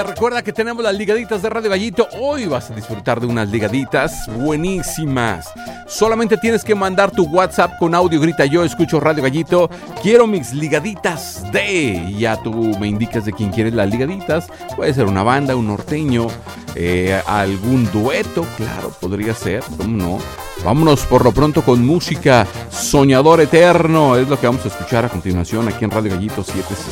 Recuerda que tenemos las ligaditas de Radio Gallito. Hoy vas a disfrutar de unas ligaditas buenísimas. Solamente tienes que mandar tu WhatsApp con audio. Grita: yo escucho Radio Gallito, quiero mis ligaditas de... Y ya tú me indicas de quién quieres las ligaditas. Puede ser una banda, un norteño, algún dueto. Claro, podría ser, ¿cómo no? Vámonos por lo pronto con música. Soñador Eterno es lo que vamos a escuchar a continuación aquí en Radio Gallito 760.